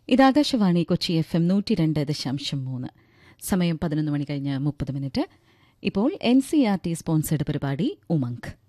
ഇത് ആകാശവാണി കൊച്ചി FM 102.3. സമയം 11 മണി കഴിഞ്ഞ് 30 മിനിറ്റ്. ഇപ്പോൾ NCERT സ്പോൺസേഡ് പരിപാടി ഉമംഗ്.